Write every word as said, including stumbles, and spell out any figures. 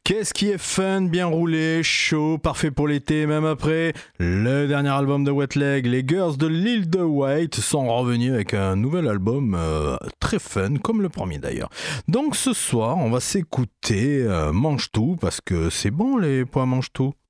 Qu'est-ce qui est fun, bien roulé, chaud, parfait pour l'été, même après le dernier album de Wet Leg, les Girls de l'île de White sont revenus avec un nouvel album euh, très fun, comme le premier d'ailleurs. Donc ce soir, on va s'écouter euh, Mange Tout, parce que c'est bon les points Mange Tout.